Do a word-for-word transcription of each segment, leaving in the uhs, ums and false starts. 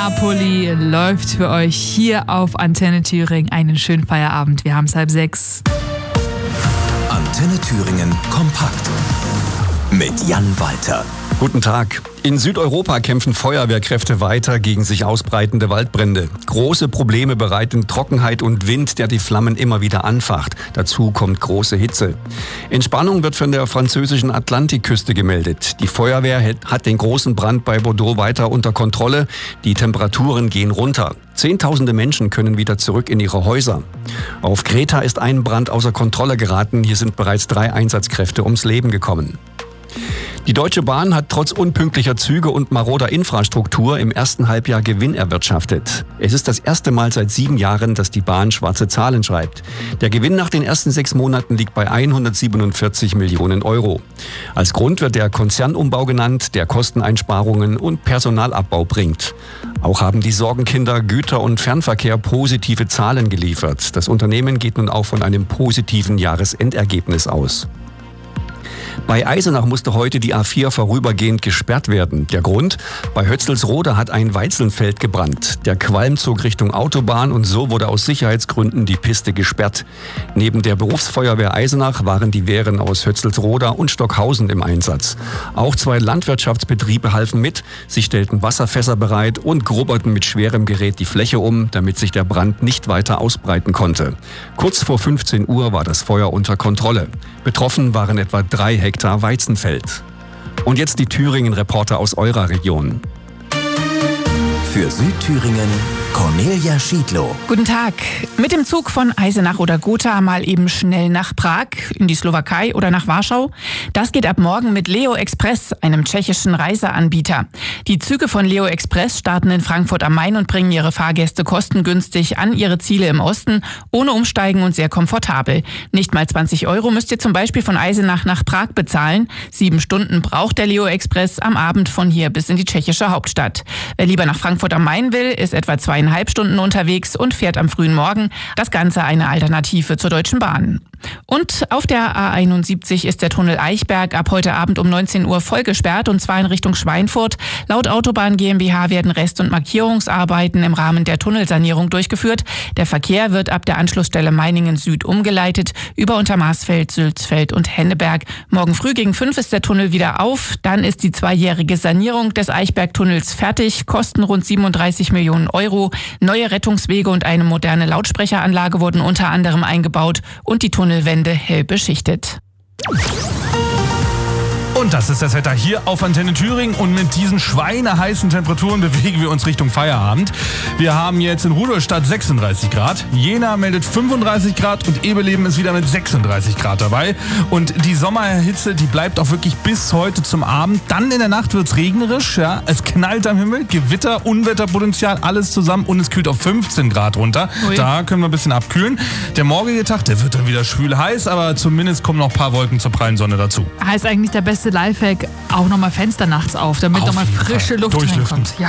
Napoli läuft für euch hier auf Antenne Thüringen. Einen schönen Feierabend. Wir haben es halb sechs. Antenne Thüringen kompakt mit Jan Walter. Guten Tag. In Südeuropa kämpfen Feuerwehrkräfte weiter gegen sich ausbreitende Waldbrände. Große Probleme bereiten Trockenheit und Wind, der die Flammen immer wieder anfacht. Dazu kommt große Hitze. Entspannung wird von der französischen Atlantikküste gemeldet. Die Feuerwehr hat den großen Brand bei Bordeaux weiter unter Kontrolle. Die Temperaturen gehen runter. Zehntausende Menschen können wieder zurück in ihre Häuser. Auf Kreta ist ein Brand außer Kontrolle geraten. Hier sind bereits drei Einsatzkräfte ums Leben gekommen. Die Deutsche Bahn hat trotz unpünktlicher Züge und maroder Infrastruktur im ersten Halbjahr Gewinn erwirtschaftet. Es ist das erste Mal seit sieben Jahren, dass die Bahn schwarze Zahlen schreibt. Der Gewinn nach den ersten sechs Monaten liegt bei hundertsiebenundvierzig Millionen Euro. Als Grund wird der Konzernumbau genannt, der Kosteneinsparungen und Personalabbau bringt. Auch haben die Sorgenkinder Güter- und Fernverkehr positive Zahlen geliefert. Das Unternehmen geht nun auch von einem positiven Jahresendergebnis aus. Bei Eisenach musste heute die A vier vorübergehend gesperrt werden. Der Grund? Bei Hötzelsrode hat ein Weizenfeld gebrannt. Der Qualm zog Richtung Autobahn und so wurde aus Sicherheitsgründen die Piste gesperrt. Neben der Berufsfeuerwehr Eisenach waren die Wehren aus Hötzelsroda und Stockhausen im Einsatz. Auch zwei Landwirtschaftsbetriebe halfen mit. Sie stellten Wasserfässer bereit und grubberten mit schwerem Gerät die Fläche um, damit sich der Brand nicht weiter ausbreiten konnte. Kurz vor fünfzehn Uhr war das Feuer unter Kontrolle. Betroffen waren etwa drei Hektar Weizenfeld. Und jetzt die Thüringen-Reporter aus eurer Region. Für Südthüringen Cornelia Schiedlow. Guten Tag. Mit dem Zug von Eisenach oder Gotha mal eben schnell nach Prag, in die Slowakei oder nach Warschau. Das geht ab morgen mit Leo Express, einem tschechischen Reiseanbieter. Die Züge von Leo Express starten in Frankfurt am Main und bringen ihre Fahrgäste kostengünstig an ihre Ziele im Osten, ohne Umsteigen und sehr komfortabel. Nicht mal zwanzig Euro müsst ihr zum Beispiel von Eisenach nach Prag bezahlen. Sieben Stunden braucht der Leo Express am Abend von hier bis in die tschechische Hauptstadt. Wer lieber nach Frankfurt am Main will, ist etwa zweieinhalb Stunden unterwegs und fährt am frühen Morgen. Das Ganze eine Alternative zur Deutschen Bahn. Und auf der A einundsiebzig ist der Tunnel Eichberg ab heute Abend um neunzehn Uhr voll gesperrt, und zwar in Richtung Schweinfurt. Laut Autobahn GmbH werden Rest- und Markierungsarbeiten im Rahmen der Tunnelsanierung durchgeführt. Der Verkehr wird ab der Anschlussstelle Meiningen Süd umgeleitet, über Untermaßfeld, Sülzfeld und Henneberg. Morgen früh gegen fünf ist der Tunnel wieder auf. Dann ist die zweijährige Sanierung des Eichbergtunnels fertig, kosten rund siebenunddreißig Millionen Euro. Neue Rettungswege und eine moderne Lautsprecheranlage wurden unter anderem eingebaut und die Tunnelwände hell beschichtet. Und das ist das Wetter hier auf Antenne Thüringen, und mit diesen schweineheißen Temperaturen bewegen wir uns Richtung Feierabend. Wir haben jetzt in Rudolstadt sechsunddreißig Grad, Jena meldet fünfunddreißig Grad und Eberleben ist wieder mit sechsunddreißig Grad dabei. Und die Sommerhitze, die bleibt auch wirklich bis heute zum Abend. Dann in der Nacht wird es regnerisch, ja, es knallt am Himmel, Gewitter, Unwetterpotenzial, alles zusammen, und es kühlt auf fünfzehn Grad runter. Ui. Da können wir ein bisschen abkühlen. Der morgige Tag, der wird dann wieder schwül heiß, aber zumindest kommen noch ein paar Wolken zur prallen Sonne dazu. Heißt eigentlich der beste Lifehack, auch nochmal Fenster nachts auf, damit nochmal frische Fall. Luft reinkommt. Ja.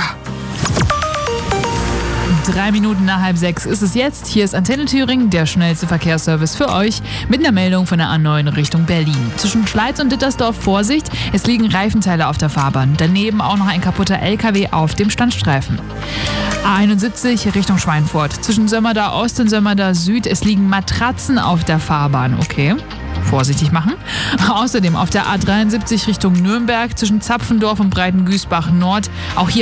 Drei Minuten nach halb sechs ist es jetzt. Hier ist Antenne Thüringen, der schnellste Verkehrsservice für euch, mit einer Meldung von der A neun Richtung Berlin. Zwischen Schleiz und Dittersdorf Vorsicht, es liegen Reifenteile auf der Fahrbahn. Daneben auch noch ein kaputter L K W auf dem Standstreifen. A einundsiebzig Richtung Schweinfurt. Zwischen Sömmerda Ost und Sömmerda Süd, es liegen Matratzen auf der Fahrbahn. Okay. Vorsichtig machen. Außerdem auf der A dreiundsiebzig Richtung Nürnberg zwischen Zapfendorf und Breitengüßbach Nord. Auch hier